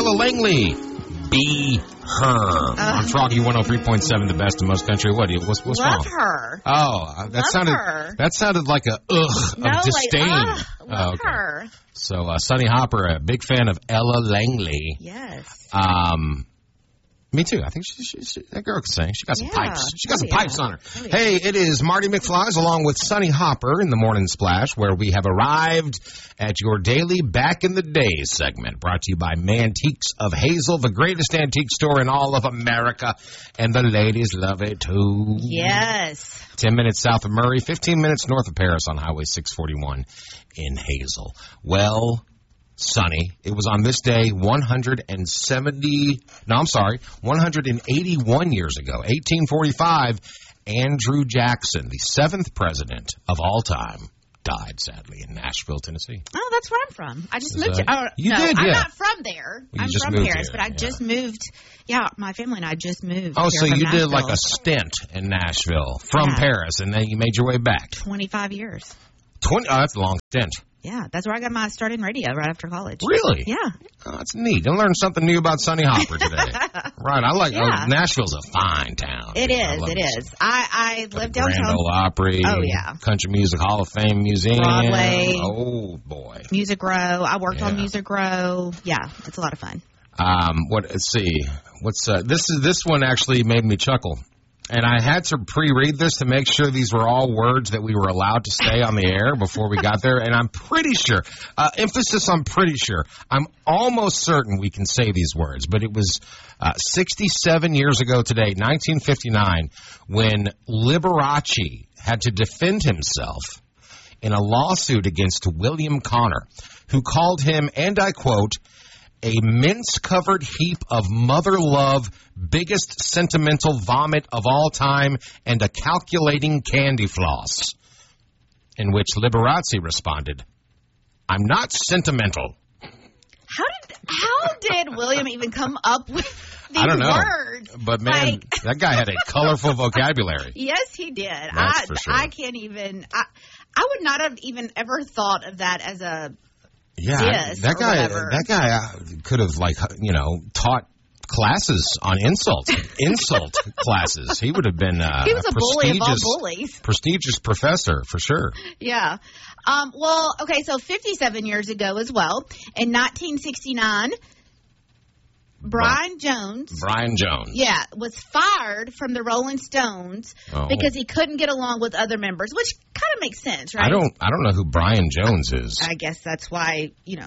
Ella Langley. Be her. On Froggy 103.7, the best in most country. What's love wrong? Her. Oh, that sounded like a of disdain. Love her. So, Sonny Hopper, a big fan of Ella Langley. Yes. Me too. I think that girl can sing. She got some pipes. She got some pipes on her. Oh, yeah. Hey, it is Marty McFlies along with Sonny Hopper in the Morning Splash, where we have arrived at your daily Back in the Day segment, brought to you by Mantiques of Hazel, the greatest antique store in all of America, and the ladies love it too. Yes. 10 minutes south of Murray, 15 minutes north of Paris on Highway 641 in Hazel. Well, Sonny, it was on this day 181 years ago, 1845, Andrew Jackson, the 7th president of all time, died, sadly, in Nashville, Tennessee. Oh, that's where I'm from. I just moved here. You did, yeah. I'm not from there. Well, I'm from Paris, but I just moved. Yeah, my family and I just moved. Oh, so you Nashville. did like a stint in Nashville from Paris, and then you made your way back. 25 years. 20? Oh, that's a long stint. Yeah, that's where I got my start in radio right after college. Really? Yeah. Oh, that's neat. I learned something new about Sonny Hopper today. Right. I like Nashville's a fine town. It is. I live downtown. Grand Ole Opry. Oh, yeah. Country Music Hall of Fame Museum. Broadway. Oh, boy. Music Row. I worked on Music Row. Yeah, it's a lot of fun. Let's see. This one actually made me chuckle. And I had to pre-read this to make sure these were all words that we were allowed to say on the air before we got there. And I'm pretty sure, emphasis on pretty sure, I'm almost certain we can say these words. But it was 67 years ago today, 1959, when Liberace had to defend himself in a lawsuit against William Connor, who called him, and I quote, a mince-covered heap of mother love, biggest sentimental vomit of all time, and a calculating candy floss. In which Liberace responded, I'm not sentimental. How did William even come up with these I don't know, words? But man, that guy had a colorful vocabulary. Yes, he did. That's for sure. I can't even. I would not have even ever thought of that as a. Yeah, that guy could have taught classes on insult classes. He would have been he was a bully of all bullies. Prestigious professor for sure. Yeah. So 57 years ago as well, in 1969, Brian Jones. Yeah, was fired from the Rolling Stones because he couldn't get along with other members, which kind of makes sense, right? I don't know who Brian Jones is. I guess that's why,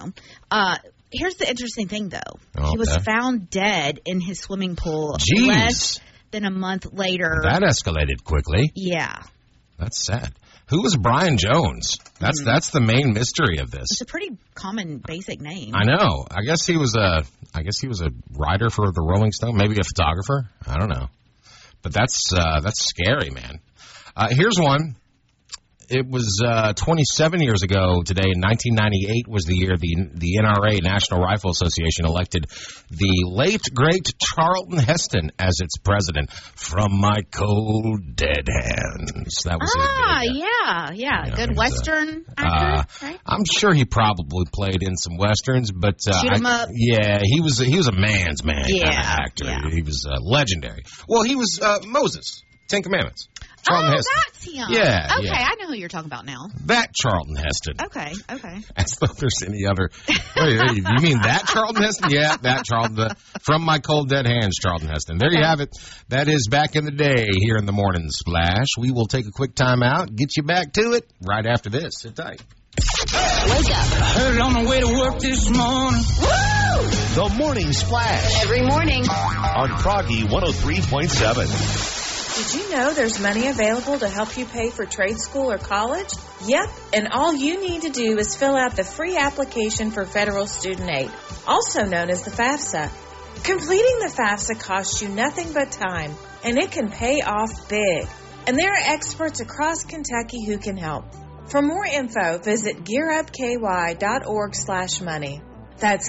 here's the interesting thing, though. Okay. He was found dead in his swimming pool less than a month later. That escalated quickly. Yeah. That's sad. Who was Brian Jones? That's the main mystery of this. It's a pretty common, basic name. I know. I guess he was a writer for the Rolling Stone, maybe a photographer. I don't know. But that's scary, man. Here's one. It was 27 years ago today. In 1998 was the year the NRA, National Rifle Association, elected the late, great Charlton Heston as its president. From my cold, dead hands. That was yeah. Good Western actor, right? I'm sure he probably played in some Westerns, but... Shoot 'em up. Yeah, he was a man's man kind of actor. Yeah. He was legendary. Well, he was Moses, Ten Commandments. Charlton Heston. That's him. Yeah. Okay, yeah. I know who you're talking about now. That Charlton Heston. Okay. As though there's any other. Wait, you mean that Charlton Heston? Yeah, that Charlton. From my cold dead hands, Charlton Heston. There you have it. That is Back in the Day here in the Morning Splash. We will take a quick time out, get you back to it right after this. Sit tight. Wake up. I heard it on the way to work this morning. Woo! The Morning Splash. Every morning. On Froggy 103.7. Did you know there's money available to help you pay for trade school or college? Yep, and all you need to do is fill out the free application for federal student aid, also known as the FAFSA. Completing the FAFSA costs you nothing but time, and it can pay off big. And there are experts across Kentucky who can help. For more info, visit gearupky.org/money. That's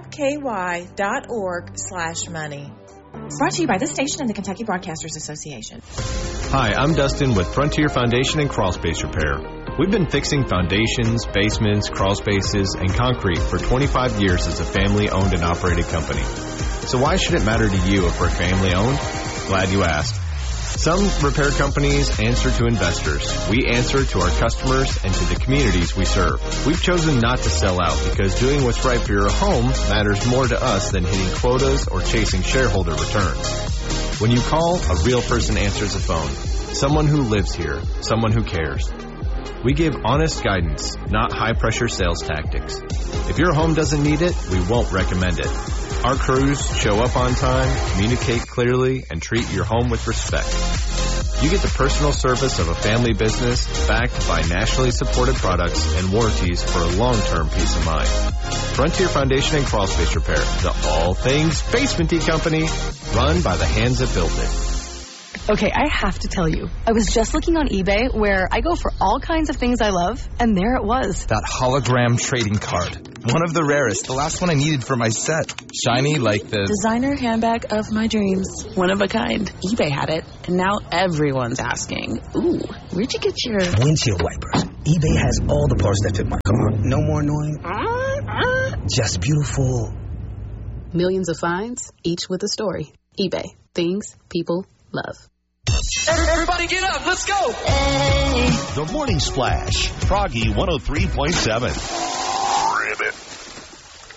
gearupky.org/money. Brought to you by this station and the Kentucky Broadcasters Association. Hi, I'm Dustin with Frontier Foundation and Crawl Space Repair. We've been fixing foundations, basements, crawl spaces, and concrete for 25 years as a family-owned and operated company. So why should it matter to you if we're family-owned? Glad you asked. Some repair companies answer to investors. We answer to our customers and to the communities we serve. We've chosen not to sell out because doing what's right for your home matters more to us than hitting quotas or chasing shareholder returns. When you call, a real person answers the phone. Someone who lives here. Someone who cares. We give honest guidance, not high-pressure sales tactics. If your home doesn't need it, we won't recommend it. Our crews show up on time, communicate clearly, and treat your home with respect. You get the personal service of a family business backed by nationally supported products and warranties for a long-term peace of mind. Frontier Foundation and Crawl Space Repair, the all things basement-y company, run by the hands that built it. Okay, I have to tell you, I was just looking on eBay where I go for all kinds of things I love, and there it was. That hologram trading card. One of the rarest, the last one I needed for my set. Shiny like the designer handbag of my dreams. One of a kind. eBay had it, and now everyone's asking, ooh, where'd you get your windshield wipers? eBay has all the parts that fit my car. No more annoying. Just beautiful. Millions of finds, each with a story. eBay. Things people love. Everybody get up, let's go! The Morning Splash, Froggy 103.7.